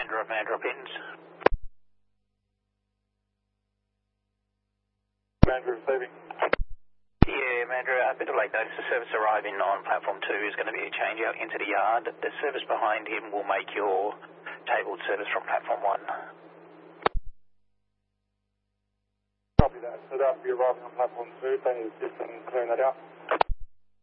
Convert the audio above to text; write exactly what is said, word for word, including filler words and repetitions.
remainder of man drop-ins. Mandra receiving. Yeah, Mandra, a bit of late notice. The service arriving on platform two is going to be a change out into the yard. The service behind him will make your tabled service from platform one. Copy that. So that'll be arriving on platform two. They need to just clean that out.